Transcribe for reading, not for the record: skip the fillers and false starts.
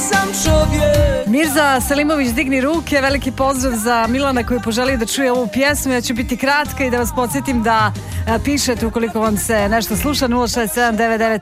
nisam čovjek. Mirza Selimović, digni ruke, veliki pozdrav za Milana koji poželi da čuje ovu pjesmu. Ja ću biti kratka i da vas podsjetim da pišete ukoliko vam se nešto sluša 067